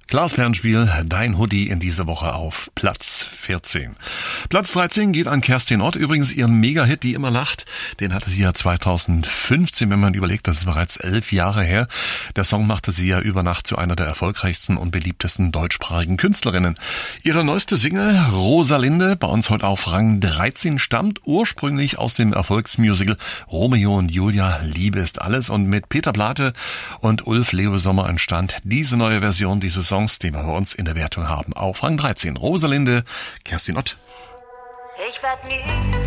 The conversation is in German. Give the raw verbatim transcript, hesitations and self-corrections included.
Glasperlenspiel, dein Hoodie in dieser Woche auf Platz vierzehn. Platz dreizehn geht an Kerstin Ott. Übrigens ihren Mega-Hit, Die immer lacht. Den hatte sie ja zweitausendfünfzehn, wenn man überlegt, das ist bereits elf Jahre her. Der Song machte sie ja über Nacht zu einer der erfolgreichsten und beliebtesten deutschsprachigen Künstlerinnen. Ihre neueste Single, Rosalinde, bei uns heute auf Rang dreizehn, stammt ursprünglich aus dem Erfolgsmusical Romeo und Julia, Liebe ist alles. Und mit Peter Plate und Ulf Leo Sommer entstand diese neue Version dieses Songs, den wir bei uns in der Wertung haben. Auf Rang dreizehn, Rosalinde, Kerstin Ott. Ich werd nie